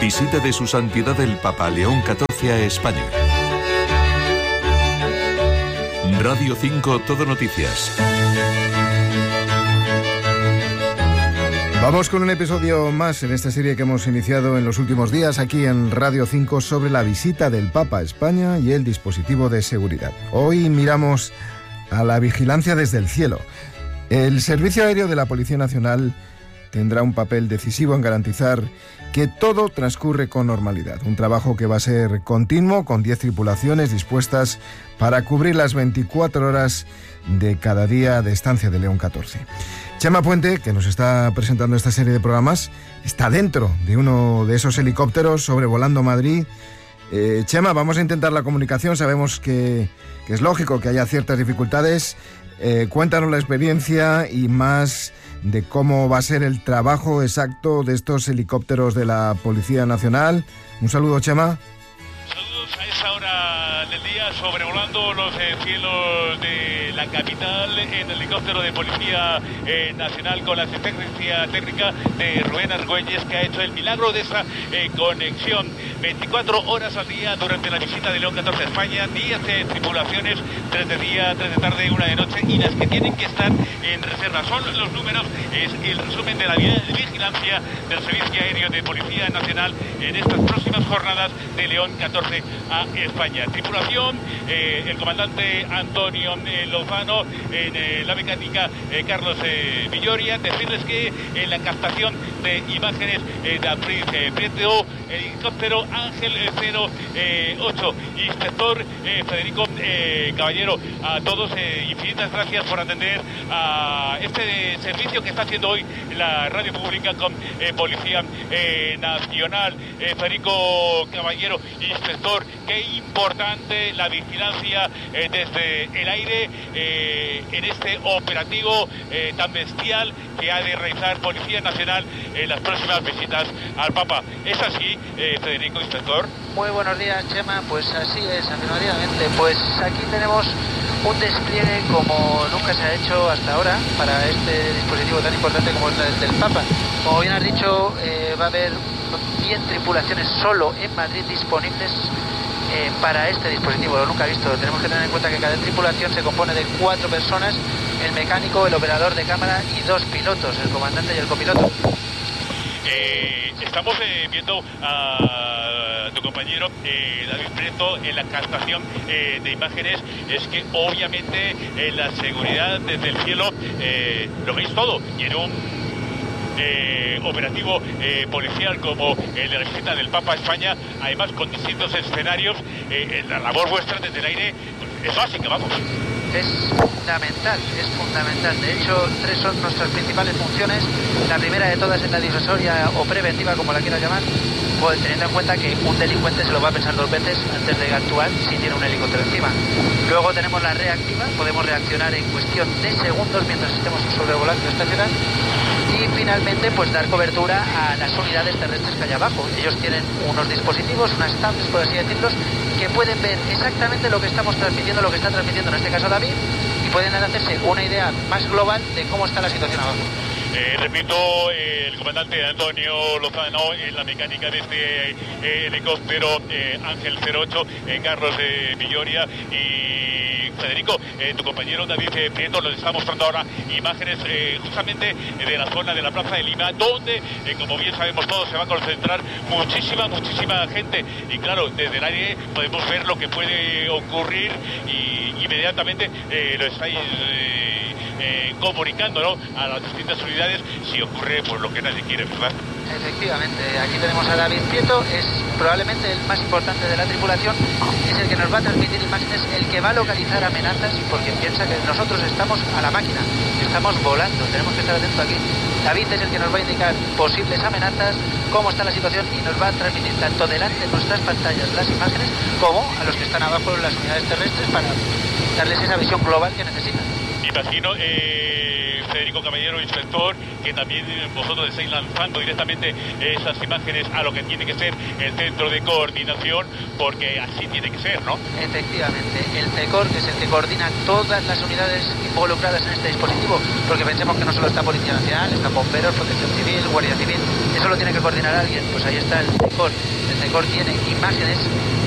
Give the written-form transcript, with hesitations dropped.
Visita de Su Santidad el Papa León XIV a España. Radio 5 Todo Noticias. Vamos con un episodio más en esta serie que hemos iniciado en los últimos días aquí en Radio 5 sobre la visita del Papa a España y el dispositivo de seguridad. Hoy miramos a la vigilancia desde el cielo. El Servicio Aéreo de la Policía Nacional tendrá un papel decisivo en garantizar que todo transcurre con normalidad. Un trabajo que va a ser continuo, con 10 tripulaciones dispuestas para cubrir las 24 horas de cada día de estancia de León XIV. Chema Puente, que nos está presentando esta serie de programas, está dentro de uno de esos helicópteros sobrevolando Madrid. Chema, vamos a intentar la comunicación. Sabemos que es lógico que haya ciertas dificultades. Cuéntanos la experiencia y más de cómo va a ser el trabajo exacto de estos helicópteros de la Policía Nacional. Un saludo, Chema. Saludos a esa hora del día, sobrevolando los cielos de la capital en el helicóptero de Policía Nacional con la asistencia técnica de Rubén Argüelles, que ha hecho el milagro de esa conexión. 24 horas al día durante la visita de León XIV a España, 10 tripulaciones, 3 de día, 3 de tarde, 1 de noche, y las que tienen que estar en reserva. Son los números, es el resumen de la vigilancia del Servicio Aéreo de Policía Nacional en estas próximas jornadas de León XIV a España. Tripulación, el comandante Antonio Lozano, en la mecánica Carlos Villoria. Decirles que en la captación de imágenes de Apriz Prieto, helicóptero Ángel 08, inspector Federico Caballero. A todos infinitas gracias por atender a este servicio que está haciendo hoy la radio pública con Policía Nacional. Federico Caballero, inspector, qué importante la vigilancia desde el aire en este operativo tan bestial que ha de realizar Policía Nacional en las próximas visitas al Papa. ¿Es así, Federico, inspector? Muy buenos días, Chema. Pues así es, afirmativamente. Pues aquí tenemos un despliegue como nunca se ha hecho hasta ahora para este dispositivo tan importante como es el del Papa. Como bien has dicho, va a haber 10 tripulaciones solo en Madrid disponibles para este dispositivo. Lo nunca visto. Tenemos que tener en cuenta que cada tripulación se compone de 4 personas: el mecánico, el operador de cámara y 2 pilotos, el comandante y el copiloto. Estamos viendo a tu compañero David Prieto en la captación de imágenes. Es que obviamente la seguridad desde el cielo lo veis todo, y en un operativo policial como el de la visita del Papa a España, además con distintos escenarios, la labor vuestra desde el aire es básica, vamos. Es fundamental, es fundamental. De hecho, 3 son nuestras principales funciones. La primera de todas es la disuasoria o preventiva, como la quieras llamar, pues teniendo en cuenta que un delincuente se lo va a pensar 2 veces antes de actuar si tiene un helicóptero encima. Luego tenemos la reactiva, podemos reaccionar en cuestión de segundos mientras estemos sobrevolando esta ciudad. Y finalmente, pues dar cobertura a las unidades terrestres que hay abajo. Ellos tienen unos dispositivos, unas tablets, por así decirlos, que pueden ver exactamente lo que estamos transmitiendo, lo que está transmitiendo en este caso David, y pueden hacerse una idea más global de cómo está la situación abajo. Repito, el comandante Antonio Lozano en la mecánica de este helicóptero Ángel 08, Carlos Villoria y Federico, tu compañero David Prieto nos está mostrando ahora imágenes justamente de la zona de la Plaza de Lima, donde, como bien sabemos todos, se va a concentrar muchísima gente. Y claro, desde el aire podemos ver lo que puede ocurrir y inmediatamente lo estáis comunicando, ¿no?, a las distintas unidades si ocurre pues lo que nadie quiere, ¿verdad? Efectivamente, aquí tenemos a David Prieto, es probablemente el más importante de la tripulación, es el que nos va a transmitir imágenes, el que va a localizar amenazas, porque piensa que nosotros estamos a la máquina, estamos volando, tenemos que estar atentos aquí. David es el que nos va a indicar posibles amenazas, cómo está la situación, y nos va a transmitir tanto delante de nuestras pantallas las imágenes como a los que están abajo en las unidades terrestres para darles esa visión global que necesitan. Imagino, Federico Caballero, inspector, que también vosotros estáis lanzando directamente esas imágenes a lo que tiene que ser el centro de coordinación, porque así tiene que ser, ¿no? Efectivamente, el CECOR, que es el que coordina todas las unidades involucradas en este dispositivo, porque pensemos que no solo está Policía Nacional, está Bomberos, Protección Civil, Guardia Civil, Eso lo tiene que coordinar alguien. Pues ahí está el CECOR. El CECOR tiene imágenes